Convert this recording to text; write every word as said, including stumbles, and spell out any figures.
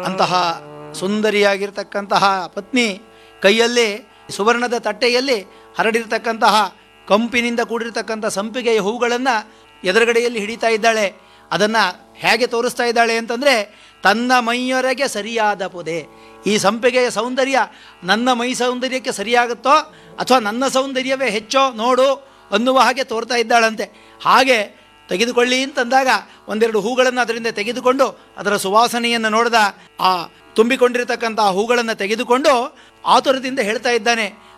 ಅಂತಹ ಸುಂದರಿಯಾಗಿರ್ತಕ್ಕಂತಹ ಪತ್ನಿ ಕೈಯಲ್ಲಿ ಸುವರ್ಣದ ತಟ್ಟೆಯಲ್ಲಿ ಹರಡಿರ್ತಕ್ಕಂತಹ ಕಂಪಿನಿಂದ ಕೂಡಿರ್ತಕ್ಕಂಥ ಸಂಪಿಗೆಯ ಹೂಗಳನ್ನು ಎದುರುಗಡೆಯಲ್ಲಿ ಹಿಡಿತಾ ಇದ್ದಾಳೆ. ಅದನ್ನು ಹೇಗೆ ತೋರಿಸ್ತಾ ಇದ್ದಾಳೆ ಅಂತಂದರೆ, ತನ್ನ ಮೈಯೊರೆಗೆ ಸರಿಯಾದ ಪೊದೆ. ಈ ಸಂಪಿಗೆಯ ಸೌಂದರ್ಯ ನನ್ನ ಮೈ ಸೌಂದರ್ಯಕ್ಕೆ ಸರಿಯಾಗುತ್ತೋ ಅಥವಾ ನನ್ನ ಸೌಂದರ್ಯವೇ ಹೆಚ್ಚೋ ನೋಡು ಅನ್ನುವ ಹಾಗೆ ತೋರ್ತಾ ಇದ್ದಾಳಂತೆ. ಹಾಗೆ ತೆಗೆದುಕೊಳ್ಳಿ ಅಂತಂದಾಗ ಒಂದೆರಡು ಹೂಗಳನ್ನು ಅದರಿಂದ ತೆಗೆದುಕೊಂಡು ಅದರ ಸುವಾಸನೆಯನ್ನು ನೋಡಿದ ಆ ತುಂಬಿಕೊಂಡಿರತಕ್ಕಂಥ ಹೂಗಳನ್ನು ತೆಗೆದುಕೊಂಡು ಆತುರದಿಂದ ಹೇಳ್ತಾ ಇದ್ದಾನೆ,